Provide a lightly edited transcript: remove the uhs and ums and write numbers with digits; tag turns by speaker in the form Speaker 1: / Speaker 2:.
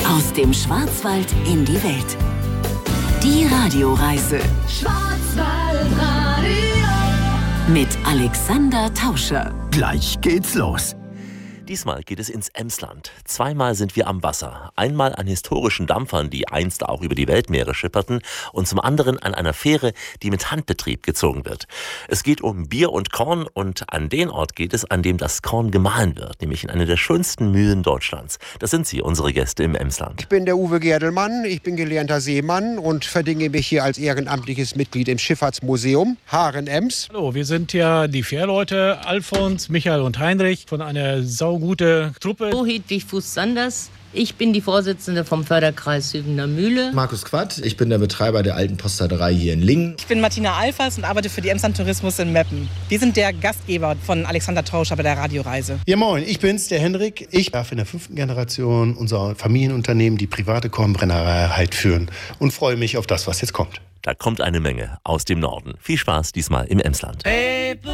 Speaker 1: Aus dem Schwarzwald in die Welt. Die Radioreise. Schwarzwaldradio. Mit Alexander Tauscher.
Speaker 2: Gleich geht's los.
Speaker 3: Diesmal geht es ins Emsland. Zweimal sind wir am Wasser. Einmal an historischen Dampfern, die einst auch über die Weltmeere schipperten, und zum anderen an einer Fähre, die mit Handbetrieb gezogen wird. Es geht um Bier und Korn, und an den Ort geht es, an dem das Korn gemahlen wird, nämlich in einer der schönsten Mühlen Deutschlands. Das sind sie, unsere Gäste im Emsland.
Speaker 4: Ich bin der Uwe Gerdelmann, ich bin gelernter Seemann und verdinge mich hier als ehrenamtliches Mitglied im Schifffahrtsmuseum Haaren-Ems.
Speaker 5: Hallo, wir sind ja die Fährleute Alfons, Michael und Heinrich von einer saugute Truppe.
Speaker 6: Hedwig Fuß-Sanders. Ich bin die Vorsitzende vom Förderkreis Hügener Mühle.
Speaker 7: Markus Quatt, ich bin der Betreiber der alten Postaderei hier in Lingen.
Speaker 8: Ich bin Martina Alfers und arbeite für die Emsland Tourismus in Meppen. Wir sind der Gastgeber von Alexander Tauscher bei der Radioreise.
Speaker 9: Ja moin, ich bin's, der Henrik. Ich darf in der 5. Generation unser Familienunternehmen, die private Kornbrennerei, halt führen und freue mich auf das, was jetzt kommt.
Speaker 3: Da kommt eine Menge aus dem Norden. Viel Spaß diesmal im Emsland.